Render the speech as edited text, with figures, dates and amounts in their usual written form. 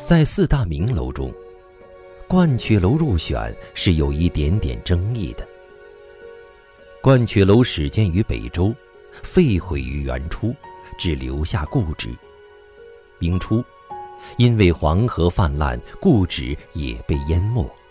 在四大名楼中，鹳曲楼入选是有一点点争议的。鹳曲楼始建于北周，废毁于元初，只留下故址。明初，因为黄河泛滥，故址也被淹没。